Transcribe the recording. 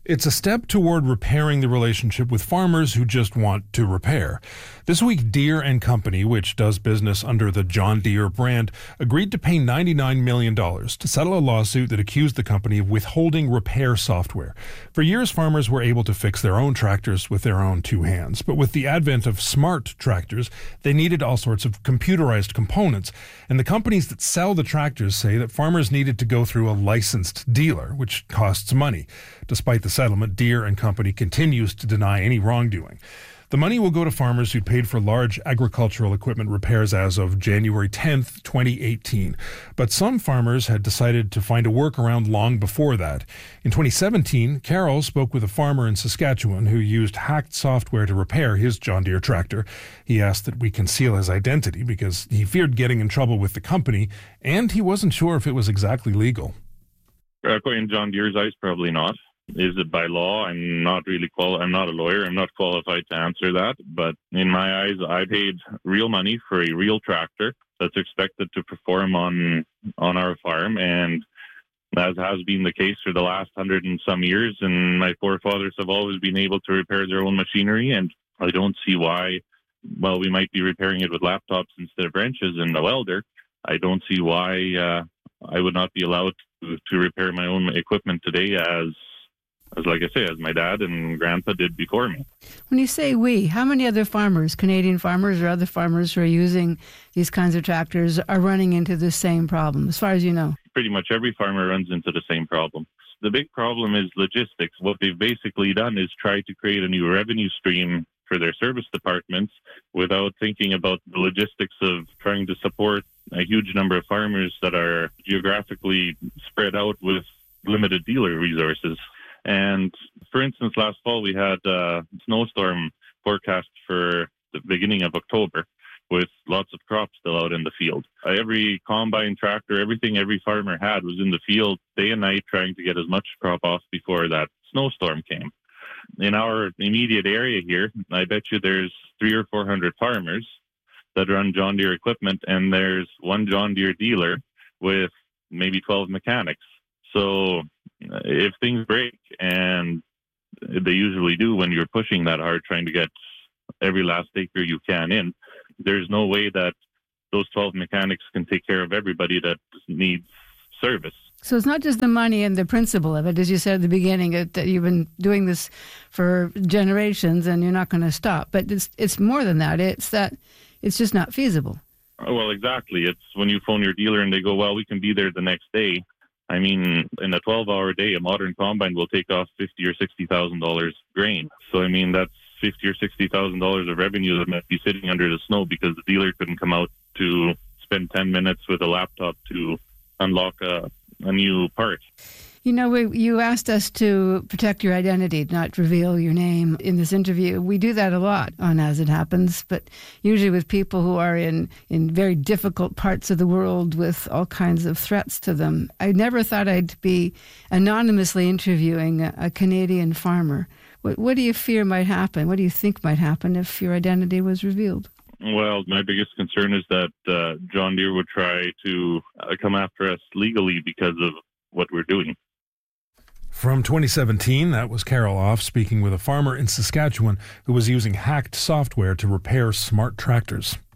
It's a step toward repairing the relationship with farmers who just want to repair. This week, Deere & Company, which does business under the John Deere brand, agreed to pay $99 million to settle a lawsuit that accused the company of withholding repair software. For years, farmers were able to fix their own tractors with their own two hands. But with the advent of smart tractors, they needed all sorts of computerized components. And the companies that sell the tractors say that farmers needed to go through a licensed dealer, which costs money. Despite the settlement, Deere & Company continues to deny any wrongdoing. The money will go to farmers who paid for large agricultural equipment repairs as of January 10th, 2018. But some farmers had decided to find a workaround long before that. In 2017, Carol spoke with a farmer in Saskatchewan who used hacked software to repair his John Deere tractor. He asked that we conceal his identity because he feared getting in trouble with the company, and he wasn't sure if it was exactly legal. In John Deere's eyes, probably not. Is it by law? I'm not really I'm not a lawyer. I'm not qualified to answer that. But in my eyes, I paid real money for a real tractor that's expected to perform on our farm. And as has been the case for the last 100 and some years, and my forefathers have always been able to repair their own machinery. And I don't see why, well, we might be repairing it with laptops instead of wrenches and a welder. I don't see why I would not be allowed to repair my own equipment today as like I say, as my dad and grandpa did before me. When you say we, how many other farmers, Canadian farmers or other farmers who are using these kinds of tractors, are running into the same problem, as far as you know? Pretty much every farmer runs into the same problem. The big problem is logistics. What they've basically done is try to create a new revenue stream for their service departments without thinking about the logistics of trying to support a huge number of farmers that are geographically spread out with limited dealer resources. And for instance, last fall we had a snowstorm forecast for the beginning of October with lots of crops still out in the field. Every combine tractor, everything every farmer had was in the field day and night trying to get as much crop off before that snowstorm came. In our immediate area here, I bet you there's 300 or 400 farmers that run John Deere equipment, and there's one John Deere dealer with maybe 12 mechanics. So if things break, and they usually do when you're pushing that hard, trying to get every last acre you can in, there's no way that those 12 mechanics can take care of everybody that needs service. So it's not just the money and the principle of it, as you said at the beginning, that you've been doing this for generations and you're not going to stop. But it's more than that. It's that it's just not feasible. Well, exactly. It's when you phone your dealer and they go, well, we can be there the next day. I mean, in a 12-hour day, a modern combine will take off $50,000 or $60,000 grain. So, I mean, that's $50,000 or $60,000 of revenue that might be sitting under the snow because the dealer couldn't come out to spend 10 minutes with a laptop to unlock a new part. You know, you asked us to protect your identity, not reveal your name in this interview. We do that a lot on As It Happens, but usually with people who are in very difficult parts of the world with all kinds of threats to them. I never thought I'd be anonymously interviewing a Canadian farmer. What do you fear might happen? What do you think might happen if your identity was revealed? Well, my biggest concern is that John Deere would try to come after us legally because of what we're doing. From 2017, that was Carol Off speaking with a farmer in Saskatchewan who was using hacked software to repair smart tractors.